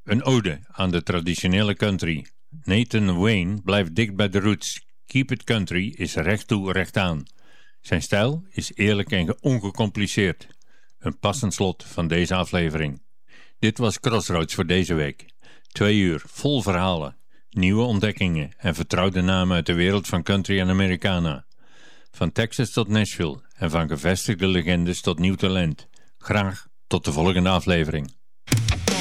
Een ode aan de traditionele country. Nathan Wayne blijft dicht bij de roots. Keep It Country is recht toe recht aan. Zijn stijl is eerlijk en ongecompliceerd. Een passend slot van deze aflevering. Dit was Crossroads voor deze week. 2 uur vol verhalen, nieuwe ontdekkingen en vertrouwde namen uit de wereld van country en Americana. Van Texas tot Nashville en van gevestigde legendes tot nieuw talent. Graag tot de volgende aflevering.